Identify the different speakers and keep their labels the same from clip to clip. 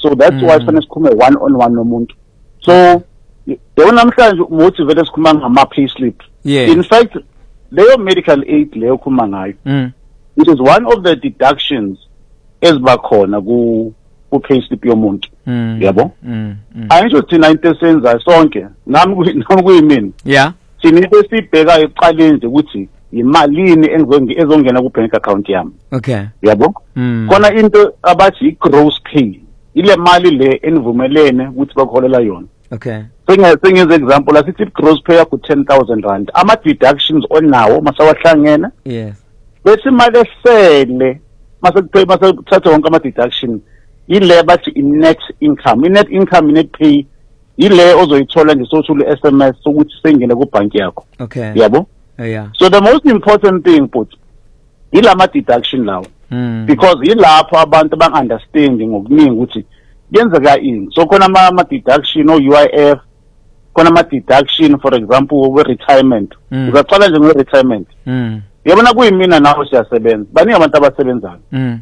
Speaker 1: So that's why fanele sikhulume one on one nomuntu. So yona namhlanje umuthi vele sikhuluma ngama pay slip. In fact leyo medical aid leyo khuluma ngayo it is one of the deductions ezibakhona ku pay slip yomuntu. Yabo? Ayisho thina into esenza sonke nami kuyimini. Thina into esibheka eqaleni nje ukuthi imalini ezongena ku bank account yami. Yabo? Khona into abathi gross pay. Ile mali le enivumelene ukuthi bakholela yona. Sengenza example asithi gross pay yakho 10,000 rand. Ama deductions onawo masawahlangene. Bese imali esele masakuthatha wonke ama deduction ile bathi net income. Net income net pay ile ozoyithola nje sothula SMS ukuthi sengene ku bank yakho. Yabo? So the most important thing ilama deduction lawo. Because yilapho abantu bang-understanding ngokuningi ukuthi yenzeka ini. So khona ama deduction UIF, khona ama deduction for example we retirement. Uzaqala nje nge-retirement. Yabona kuyimina nawe siyasebenza. Baningi abantu abasebenzayo.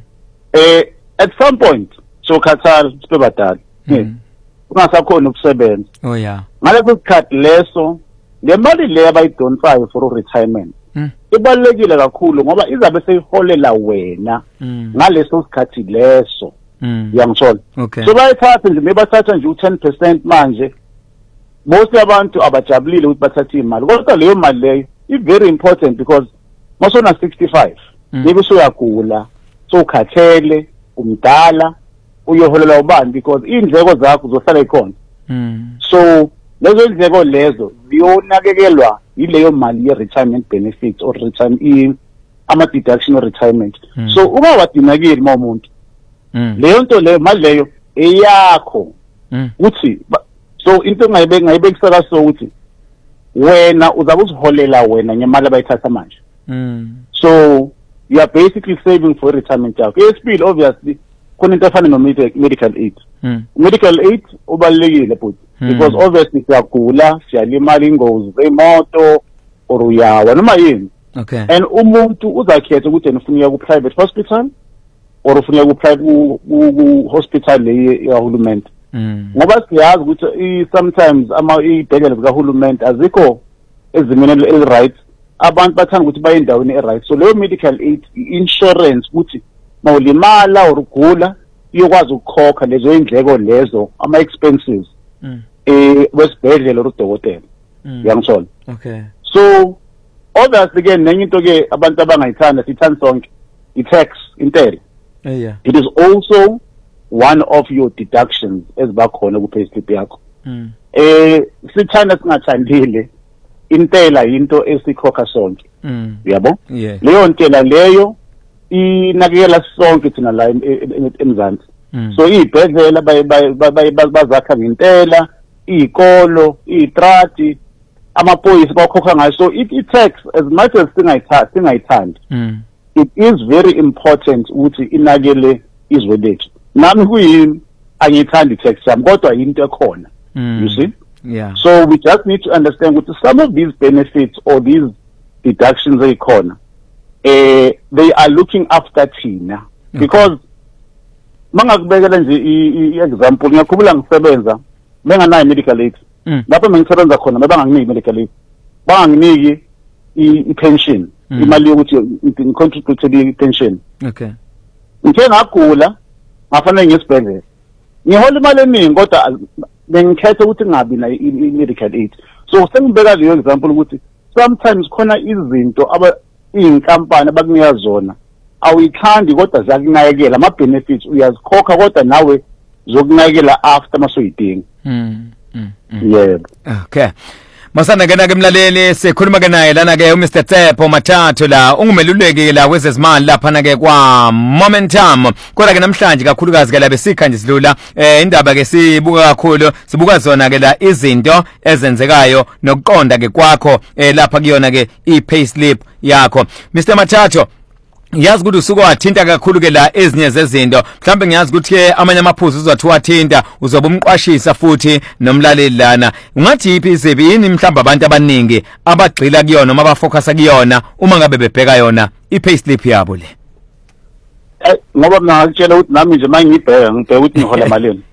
Speaker 1: At some point so khathal sibebadala. Ungasakhona ukusebenza. Ngaleso sikhathi leso ngemali le abayidonsayo for retirement. Ibalekile kakhulu ngoba izabe seyiholela wena ngaleso sikhathi leso. Yangithola. So bayithatha nje mebathatha nje u10% manje most abantu abajabulile ukuthi bathathe imali. Kodwa leyo mali leyo is very important because masona 65 maybe usuyagula so ukhathele umdala uyoholela ubani because indleko zakho zohlala ikhona. So lezo indleko lezo ziyonakekelwa yileyo mali ye retirement benefits or retirement ama deduction or retirement. So ungawadinakile umuntu leyo nto leyo mali leyo eyakho uthi so into ngayibekisa so ukuthi wena uzabe uziholela wena ngemali abayithatha manje. So you are basically saving for retirement yakho. Esipil obviously khona into efana no medical aid. Medical aid ubalekile futhi because obviously siyagula siyalimala ingozi zemoto or uyawa noma yini. And umuntu uzakhetha ukuthi ufuna ku private hospital or ufuna ku hospital le yahulumende. Ngoba siyazi ukuthi sometimes ibhedlela zikahulumende azikho ezimeni right. Abantu bathanda ukuthi baye endaweni right. So leyo medical aid insurance ukuthi mawulimala or ugula iyokwazi ukukhokha lezo indleko lezo ama expenses wesibhedlela or udokotela. Yangithola. So obviously ke nenye into ke abantu abangayithanda sithanda sonke i-tax intela. It is also one of your deductions ezibakhona ku payslip yakho. Sithanda singathandile intela into esikhokha sonke. Yabo? Leyo ntela leyo inakekela sonke thina la eMzansi. So ibhedlela bazakha ngintela, izikolo, izitrati, amaphoyisa bakhokha ngayo. So i-tax as much as singayithandi it is very important ukuthi inakele izwe lethu. Nami kuyini angithandi tax yami kodwa into ekhona. You see? So we just need to understand that some of these benefits or these deductions ekhona they are looking after thina because mangakubekela nje i-example ngiyakhumbula ngisebenza benganayo medical aid. Lapho mengisebenza khona banganginiki medical aid. Banganginiki i-pension. Imali yokuthi ngicontribute i-pension. Ngithe ngagula ngafanele ngisibhedlela. Ngihola imali eningi kodwa bengikhetha ukuthi ngabi na i-medical aid. So sengibeka leyo example ukuthi sometimes khona izinto inkampani abakunika zona awuyithandi kodwa ziyakunakekela ama benefits uyazikhokha kodwa nawe zokunakekela after masoyidinga. Yebo.
Speaker 2: Masana ke mlaleli sikhuluma ke naye lana ke uMr Tsepo Mathathu la ungumeluleki la kwezezimali lapha na ke kwa Momentum. Kodwa ke namhlanje kakhulukazi ke la besikha nje silula indaba ke sibuka kakhulu sibuka zona ke la izinto ezenzekayo nokuqonda ke kwakho lapha kuyona ke i-payslip yakho. Mr Mathathu, yazi ukuthi usuku wathinta kakhulu ke la ezinye zezinto mhlambe ngiyazi ukuthi ke amanye amaphuzu uzothi wathinta uzobe umqwashisa futhi nomlaleli lana ungathi iphi izibi yini mhlamba abantu abaningi abagxila kuyona noma abafocusa kuyona uma ngabe bebheka yona i-payslip yabo le
Speaker 1: ngoba ngakutshela ukuthi nami nje mangibheka ngibheka ukuthi ngihola malini